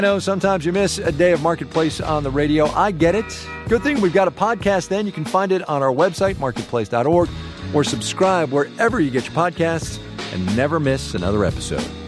I know sometimes you miss a day of Marketplace on the radio. I get it. Good thing we've got a podcast then. You can find it on our website, marketplace.org, or subscribe wherever you get your podcasts and never miss another episode.